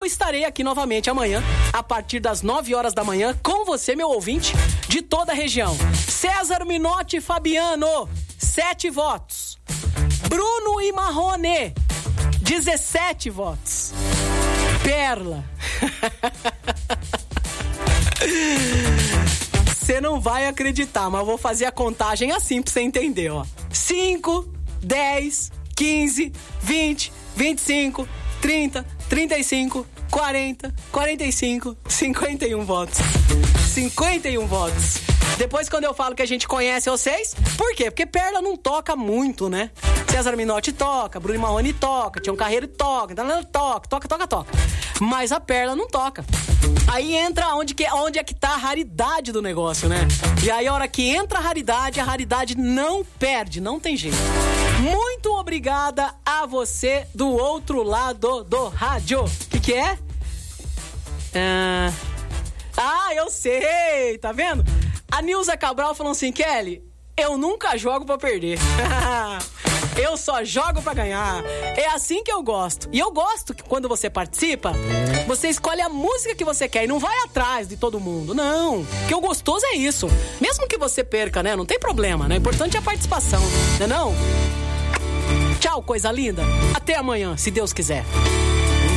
estarei aqui novamente amanhã, a partir das 9 horas da manhã, com você, meu ouvinte, de toda a região. César Minotti Fabiano, 7 votos. Bruno e Marrone, 17 votos. Perla. Você não vai acreditar, mas eu vou fazer a contagem assim pra você entender, ó. 5, 10, 15, 20, 25, 30, 35, 40, 45, 51 votos. 51 votos. Depois, quando eu falo que a gente conhece vocês, por quê? Porque Perla não toca muito, né? César Minotti toca, Bruno Marrone toca, Tião Carreiro toca, toca. Mas a Perla não toca. Aí entra onde é que tá a raridade do negócio, né? E aí, a hora que entra a raridade não perde, não tem jeito. Muito obrigada a você do outro lado do rádio. O que é? Eu sei, tá vendo? A Nilza Cabral falou assim, Kelly, eu nunca jogo pra perder. Eu só jogo pra ganhar. É assim que eu gosto. E eu gosto que quando você participa, você escolhe a música que você quer e não vai atrás de todo mundo. Não, porque o gostoso é isso. Mesmo que você perca, né? Não tem problema, né? O importante é a participação, né não? Tchau, coisa linda. Até amanhã, se Deus quiser.